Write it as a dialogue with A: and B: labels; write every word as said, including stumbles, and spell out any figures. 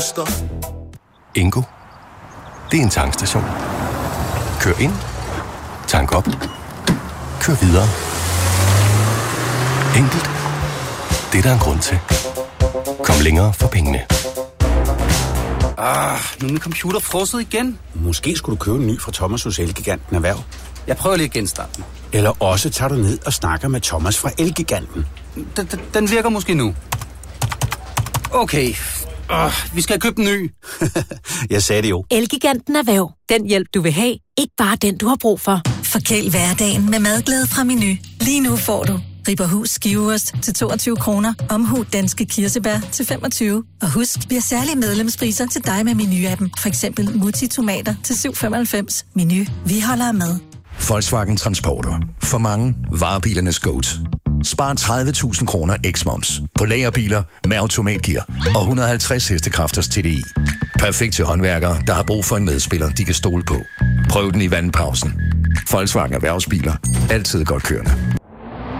A: booster.
B: Ingo. Det er en tankstation. Kør ind. Tank op. Kør videre. Enkelt. Det er der en grund til. Kom længere for pengene.
C: Ah, nu er min computer frosset igen.
D: Måske skulle du købe en ny fra Thomas hos Elgiganten Erhverv.
C: Jeg prøver lige at genstarte den.
D: Eller også tager du ned og snakker med Thomas fra Elgiganten.
C: Den, den, den virker måske nu. Okay. Uh, vi skal købe en ny.
D: Jeg sagde det jo.
E: Elgiganten Erhverv. Den hjælp, du vil have. Ikke bare den, du har brug for.
F: Forkæl hverdagen med madglæde fra Meny. Lige nu får du Ribberhus skiveost til toogtyve kroner, Omhu danske kirsebær til femogtyve. Og husk, vi har særlige medlemspriser til dig med Meny-appen. For eksempel Mutti tomater til syv femoghalvfems. Meny, vi holder med.
G: Volkswagen Transporter. For mange varebilernes GOAT. Spar tredive tusind kroner eks-moms på lagerbiler med automatgear og et hundrede og halvtreds hestekræfters T D I. Perfekt til håndværkere, der har brug for en medspiller, de kan stole på. Prøv den i vandpausen. Volkswagen Erhvervsbiler. Altid godt kørende.